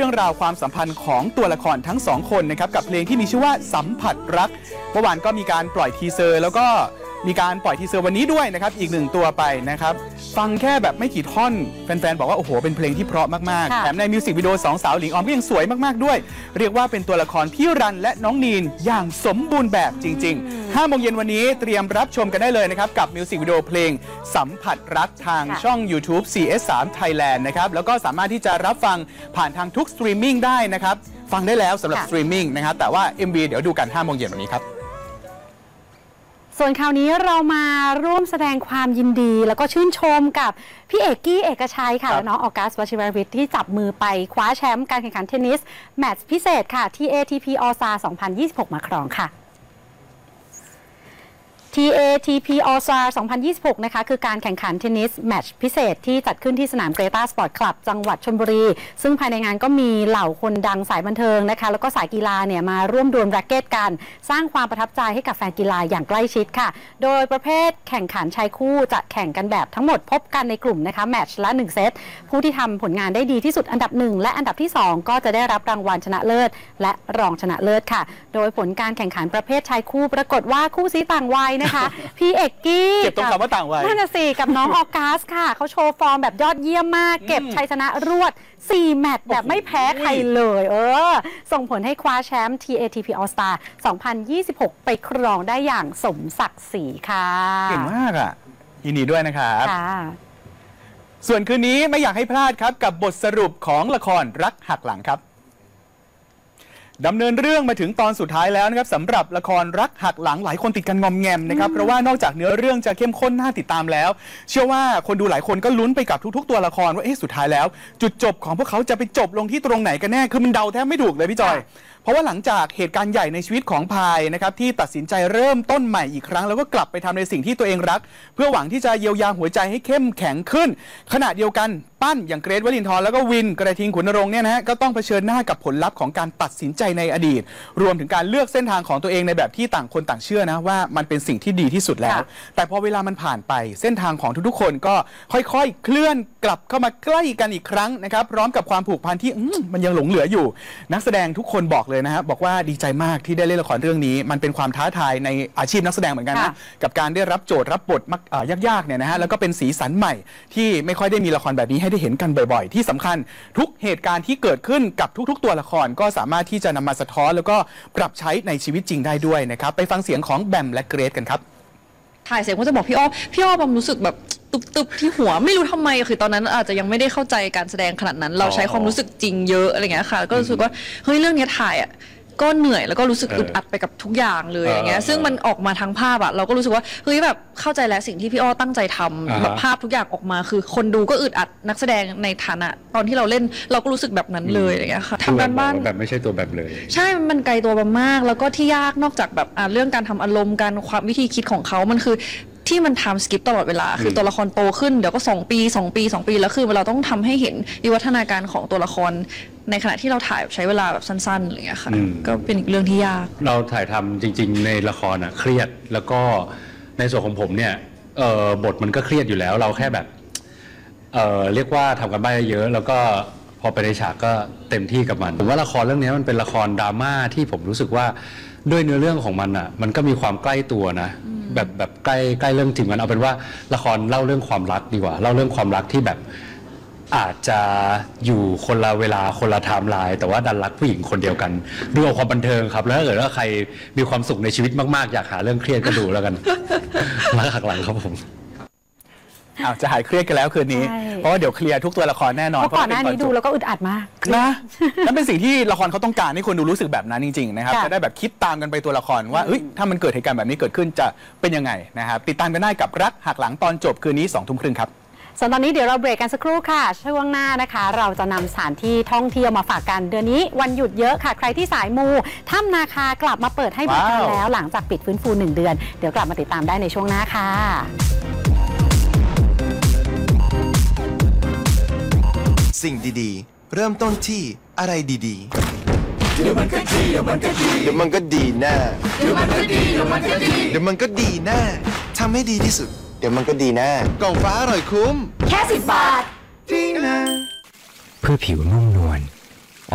รื่องราวความสัมพันธ์ของตัวละครทั้งสองคนนะครับกับเพลงที่มีชื่อว่าสัมผัสรักเมื่อวานก็มีการปล่อยทีเซอร์แล้วก็มีการปล่อยทีเซอร์วันนี้ด้วยนะครับอีก1ตัวไปนะครับฟังแค่แบบไม่กี่ท่อนแฟนๆบอกว่าโอ้โหเป็นเพลงที่เพราะมากๆแถมในมิวสิกวิดีโอ2 สาวหลิงออมก็ยังสวยมากๆด้วยเรียกว่าเป็นตัวละครพี่รันและน้องนีนอย่างสมบูรณ์แบบจริงๆ5 โมงเย็นวันนี้เตรียมรับชมกันได้เลยนะครับกับมิวสิกวิดีโอเพลงสัมผัสรักทางช่อง YouTube CS3 Thailand นะครับแล้วก็สามารถที่จะรับฟังผ่านทางทุกสตรีมมิ่งได้นะครับฟังได้แล้วสำหรับสตรีมมิ่งนะครับแต่ว่า MV เดี๋ยวดูกัน5 โมงเย็นวันนี้ครับส่วนคราวนี้เรามาร่วมแสดงความยินดีแล้วก็ชื่นชมกับพี่เอกกี้เอกชัยค่ะและน้องออกัสวชิรวิทย์ที่จับมือไปคว้าแชมป์การแข่งขันเทนนิสแมตช์พิเศษค่ะที่ ATP All Star 2026 มาครองค่ะATP All Star 2026 นะคะคือการแข่งขันเทนนิสแมตช์พิเศษที่จัดขึ้นที่สนามเกรตาสปอร์ตคลับจังหวัดชลบุรีซึ่งภายในงานก็มีเหล่าคนดังสายบันเทิงนะคะแล้วก็สายกีฬาเนี่ยมาร่วมดวลแร็คเก็ตกันสร้างความประทับใจให้กับแฟนกีฬาอย่างใกล้ชิดค่ะโดยประเภทแข่งขันชายคู่จะแข่งกันแบบทั้งหมดพบกันในกลุ่มนะคะแมตช์ละ1เซตผู้ที่ทำผลงานได้ดีที่สุดอันดับ1และอันดับที่2ก็จะได้รับรางวัลชนะเลิศและรองชนะเลิศค่ะโดยผลการแข่งขันประเภทชายคู่ปรากฏว่าคู่ซีต่างวัยนะคะพี่เอกกี้เก็บตรงคำว่าต่างวัยนั่นน่ะสิกับน้องออกัสค่ะเขาโชว์ฟอร์มแบบยอดเยี่ยมมากเก็บชัยชนะรวด4 แมตช์แบบไม่แพ้ใครเลยส่งผลให้คว้าแชมป์ ATP All Star 2026 ไปครองได้อย่างสมศักดิ์ศรีค่ะเก่งมากอ่ะยินดีด้วยนะครับส่วนคืนนี้ไม่อยากให้พลาดครับกับบทสรุปของละครรักหักหลังครับดำเนินเรื่องมาถึงตอนสุดท้ายแล้วนะครับสำหรับละครรักหักหลังหลายคนติดกันงอมแงมนะครับเพราะว่านอกจากเนื้อเรื่องจะเข้มข้นน่าติดตามแล้วเชื่อว่าคนดูหลายคนก็ลุ้นไปกับทุกๆตัวละครว่าสุดท้ายแล้วจุดจบของพวกเขาจะไปจบลงที่ตรงไหนกันแน่คือมันเดาแทบไม่ถูกเลยพี่จอยเพราะว่าหลังจากเหตุการณ์ใหญ่ในชีวิตของพายนะครับที่ตัดสินใจเริ่มต้นใหม่อีกครั้งแล้วก็กลับไปทำในสิ่งที่ตัวเองรักเพื่อหวังที่จะเยียวยาหัวใจให้เข้มแข็งขึ้นขณะเดียวกันปั้นอย่างเกรท วลินทร์แล้วก็วินกระทิงขุนนรงค์เนี่ยนะฮะก็ต้องเผชิญหน้ากับผลลัพธ์ของการตัดสินใจในอดีตรวมถึงการเลือกเส้นทางของตัวเองในแบบที่ต่างคนต่างเชื่อนะว่ามันเป็นสิ่งที่ดีที่สุดแล้วแต่พอเวลามันผ่านไปเส้นทางของทุกๆคนก็ค่อยๆเคลื่อนกลับเข้ามาใกล้กันอีกครั้งนะครับพร้อมกับความผูกพันที่มันยังหลงเหลืออยู่นักแสดงทุกคนบอกเลยนะฮะบอกว่าดีใจมากที่ได้เล่นละครเรื่องนี้มันเป็นความท้าทายในอาชีพนักแสดงเหมือนกันนะกับการได้รับโจทย์รับบทยากๆเนี่ยนะฮะแล้วก็เป็นสีสันใหม่ที่ไม่ค่อยได้มีละครแบบนี้ให้ได้เห็นกันบ่อยๆที่สำคัญทุกเหตุการณ์ที่เกิดขึ้นกับทุกๆตัวละครก็สามารถที่จะนำมาสะท้อนแล้วก็ปรับใช้ในชีวิตจริงได้ด้วยนะครับไปฟังเสียงของแบมและเกรทกันครับถ่ายเสร็จก็จะบอกพี่อ้อมรู้สึกแบบตุบที่หัวไม่รู้ทำไมคือตอนนั้นอาจจะยังไม่ได้เข้าใจการแสดงขนาดนั้นเราใช้ความรู้สึกจริงเยอะอะไรเงี้ยค่ะก็รู้สึกว่าเฮ้ยเรื่องนี้ถ่ายก็เหนื่อยแล้วก็รู้สึกอึดอัดไปกับทุกอย่างเลยอย่างเงี้ยซึ่งมันออกมาทางภาพเราก็รู้สึกว่าเฮ้ยแบบเข้าใจแล้วสิ่งที่พี่อ้อตั้งใจทำแบบภาพทุกอย่างออกมาคือคนดูก็อึดอัดนักแสดงในฐานะตอนที่เราเล่นเราก็รู้สึกแบบนั้นเลยอย่างเงี้ยค่ะทำการบ้านแบบไม่ใช่ตัวแบบเลยใช่มันไกลตัวมากแล้วก็ที่ยากนอกจากแบบเรื่องการทำอารมณ์การความวิธีคิดของเขามันคือที่มันทำสกิปตลอดเวลาคือตัวละครโตขึ้นเดี๋ยวก็2 ปีแล้วคือเราต้องทำให้เห็นวิวัฒนาการของตัวละครในขณะที่เราถ่ายใช้เวลาแบบสั้นๆอะไรอย่างเงี้ยค่ะก็เป็นอีกเรื่องที่ยากเราถ่ายทำจริงๆในละครเครียดแล้วก็ในส่วนของผมเนี่ยบทมันก็เครียดอยู่แล้วเราแค่แบบเรียกว่าทำกันบ้านเยอะแล้วก็พอไปในฉากก็เต็มที่กับมันผมว่าละครเรื่องนี้มันเป็นละครดราม่าที่ผมรู้สึกว่าด้วยเนื้อเรื่องของมันมันก็มีความใกล้ตัวนะแบบใกล้เรื่องจริงมันเอาเป็นว่าละครเล่าเรื่องความรักดีกว่าเล่าเรื่องความรักที่แบบอาจจะอยู่คนละเวลาคนละไทม์ไลน์แต่ว่าดันรักผู้หญิงคนเดียวกันดูเอาความบันเทิงครับแล้วถ้าเกิดว่าใครมีความสุขในชีวิตมากๆอยากหาเรื่องเครียดก็ดูแล้วกันรักหักหลังครับผมจะหายเครียดกันแล้วคืนนี้เพราะว่าเดี๋ยวเคลียร์ทุกตัวละครแน่นอนเพราะก่อนหน้านี้ดูแล้วก็อึดอัดมากนะนั่นเป็นสิ่งที่ละครเขาต้องการให้คนดูรู้สึกแบบนั้นจริงๆนะครับจะได้แบบคิดตามกันไปตัวละครว่าถ้ามันเกิดเหตุการณ์แบบนี้เกิดขึ้นจะเป็นยังไงนะครับติดตามกันได้กับรักหักหลังตอนจบคืนนี้ 20:30 ครับส่วนตอนนี้เดี๋ยวเราเบรกกันสักครู่ค่ะช่วงหน้านะคะเราจะนำสถานที่ท่องเที่ยวมาฝากกันเดือนนี้วันหยุดเยอะค่ะใครที่สายมูถ้ำนาคากลับมาเปิดให้บริการแล้วหลังจากปิดฟื้นฟู1 เดือนเดี๋ยวกลับมาติดตามได้ในช่วงหน้าค่ะสิ่งดีๆเริ่มต้นที่อะไรดีๆเดี๋ยวมันก็ดีเดี๋ยวมันก็ดีแน่เดี๋ยวมันก็ดีแน่ทำให้ดีที่สุดเดี๋ยวมันก็ดีแน่กล่องฟ้าอร่อยคุ้มแค่10 บาทจริงนะเพื่อผิวนุ่มนวล